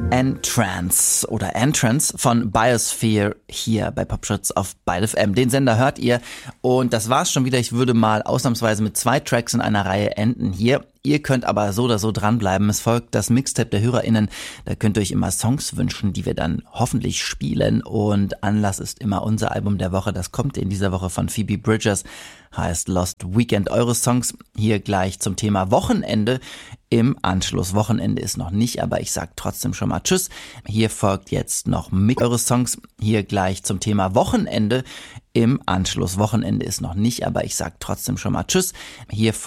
Entrance oder Entrance von Biosphere hier bei Popschutz auf Byte FM. Den Sender hört ihr und das war's schon wieder. Ich würde mal ausnahmsweise mit 2 Tracks in einer Reihe enden hier. Ihr könnt aber so oder so dranbleiben. Es folgt das Mixtape der HörerInnen. Da könnt ihr euch immer Songs wünschen, die wir dann hoffentlich spielen. Und Anlass ist immer unser Album der Woche. Das kommt in dieser Woche von Phoebe Bridgers. Heißt Lost Weekend. Eure Songs hier gleich zum Thema Wochenende im Anschluss. Wochenende ist noch nicht, aber ich sag trotzdem schon mal Tschüss. Hier folgt jetzt noch eure Songs hier gleich zum Thema Wochenende im Anschluss. Wochenende ist noch nicht, aber ich sag trotzdem schon mal Tschüss. Hier